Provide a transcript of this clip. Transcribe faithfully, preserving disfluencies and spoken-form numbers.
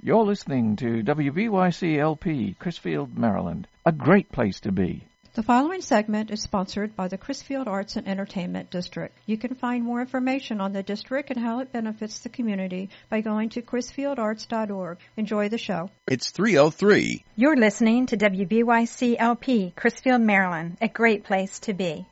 You're listening to W B Y C L P, Crisfield, Maryland. A great place to be. The following segment is sponsored by the Crisfield Arts and Entertainment District. You can find more information on the district and how it benefits the community by going to crisfield arts dot org. Enjoy the show. It's three oh three. You're listening to W B Y C L P, Crisfield, Maryland, a great place to be.